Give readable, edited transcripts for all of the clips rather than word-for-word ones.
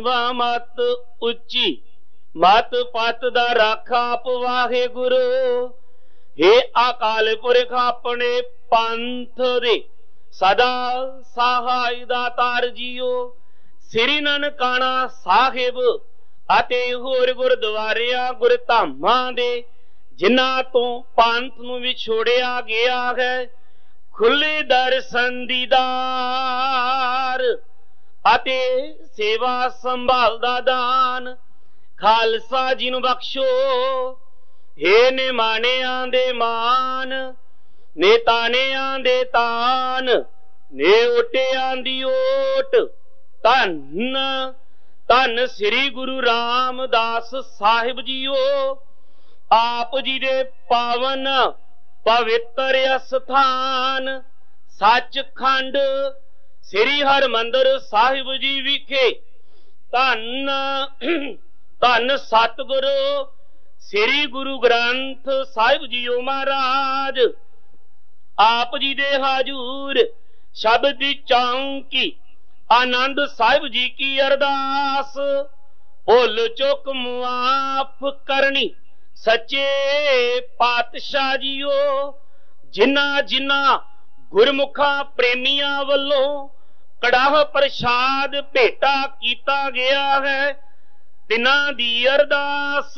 ਨੀਵਾ ਮਤ ਉੱਚੀ, ਮਤ ਪਤ ਦਾ ਰਾਖਾ ਆਪ ਵਾਹਿਗੁਰੂ। हे ਅਕਾਲ ਪੁਰਖ ਆਪਣੇ ਪੰਥ ਦੇ ਸਦਾ ਸਹਾਈ ਦਾਤਾਰ ਜੀਓ। ਸ੍ਰੀ ਨਨਕਾਣਾ ਸਾਹਿਬ ਅਤੇ ਹੋਰ ਗੁਰਦੁਆਰਿਆਂ ਗੁਰਧਾਮਾਂ ਦੇ ਜਿਨ੍ਹਾਂ ਤੋਂ ਪੰਥ ਨੂੰ ਵਿਛੋੜਿਆ ਗਿਆ ਹੈ, ਖੁੱਲੇ ਦਰਸ਼ਨ ਦੀਦਾਰ ਅਤੇ ਸੇਵਾ ਸੰਭਾਲ ਦਾ ਦਾਨ ਖਾਲਸਾ ਜੀ ਨੂੰ ਬਖਸ਼ੋ। ਹੇ ਨਿਮਾਣਿਆਂ ਦੇ ਮਾਨ, ਨੇ ਤਾਣਿਆਂ ਦੇ ਤਾਨ, ਨੇ ਓਟਿਆਂ ਦੀ ਓਟ। ਧੰਨ ਧੰਨ ਸ੍ਰੀ ਗੁਰੂ ਰਾਮਦਾਸ ਸਾਹਿਬ ਜੀਓ। ਆਪ ਜੀ ਦੇ ਪਾਵਨ ਪਵਿੱਤਰ ਅਸਥਾਨ ਸੱਚਖੰਡ ਸ੍ਰੀ ਹਰਿਮੰਦਰ ਸਾਹਿਬ ਜੀ ਵਿਖੇ ਧੰਨ ਧੰਨ ਸਤਿਗੁਰੂ ਸ੍ਰੀ ਗੁਰੂ ਗ੍ਰੰਥ ਸਾਹਿਬ ਜੀਓ ਮਹਾਰਾਜ। ਆਪ ਜੀ ਦੇ ਹਾਜ਼ੂਰ ਸ਼ਬਦ ਦੀ ਚੌਂਕੀ ਆਨੰਦ ਸਾਹਿਬ ਜੀ ਕੀ ਅਰਦਾਸ। ਭੁੱਲ ਚੁੱਕ ਮੁਆਫ ਕਰਨੀ ਸੱਚੇ ਪਾਤਸ਼ਾਹ ਜੀਓ। ਜਿਨ੍ਹਾਂ ਜਿਨ੍ਹਾਂ ਗੁਰਮੁਖਾਂ ਪ੍ਰੇਮੀਆਂ ਵੱਲੋਂ ਕੜਾਹ ਪ੍ਰਸ਼ਾਦ ਭੇਟਾ ਕੀਤਾ ਗਿਆ ਹੈ, ਤਿਨਾਂ ਦੀ ਅਰਦਾਸ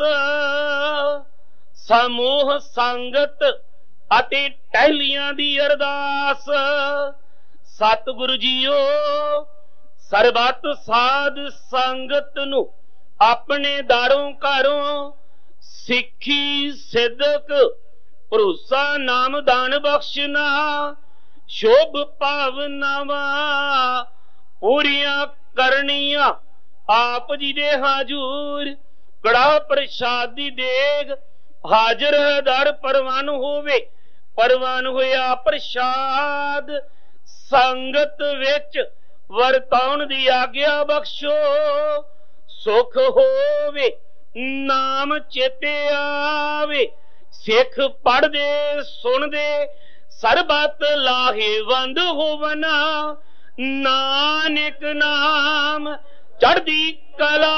ਸਮੂਹ ਸੰਗਤ ਅਤੇ ਟਹਿਲੀਆਂ ਦੀ ਅਰਦਾਸ। ਸਤਿਗੁਰੂ ਜੀਓ ਸਰਬੱਤ ਸਾਧ ਸੰਗਤ ਨੂੰ ਆਪਣੇ ਦਾਰੋਂ ਘਰੋਂ ਸਿੱਖੀ ਸਿਦਕ ਭਰੋਸਾ ਨਾਮ ਦਾਨ ਬਖਸ਼ਣਾ। ਸ਼ੁਭ ਭਾਵਨਾਵਾਂ ਪੂਰੀਆਂ ਕਰਨੀਆਂ ਆਪ ਜੀ ਦੇ ਹਾਜ਼ੂਰ। ਕੜਾਹ ਪ੍ਰਸ਼ਾਦ ਦੀ ਦੇਗ ਹਾਜ਼ਰ ਹੈ ਦਰ ਪ੍ਰਵਾਨ ਹੋਵੇ। ਪ੍ਰਵਾਨ ਹੋਇਆ ਪ੍ਰਸ਼ਾਦ ਸੰਗਤ ਵਿੱਚ ਵਰਤਾਉਣ ਦੀ ਆਗਿਆ ਬਖਸ਼ੋ। ਸੁਖ ਹੋਵੇ ਨਾਮ ਚੇਤੇ ਆਵੇ, ਸਿੱਖ ਪੜ੍ਹਦੇ ਸੁਣਦੇ ਸਰਬਤ ਲਾਹੇਵੰਦ ਹੋਵਨ। ਨਾਨਕ ਨਾਮ ਚੜ੍ਹਦੀ ਕਲਾ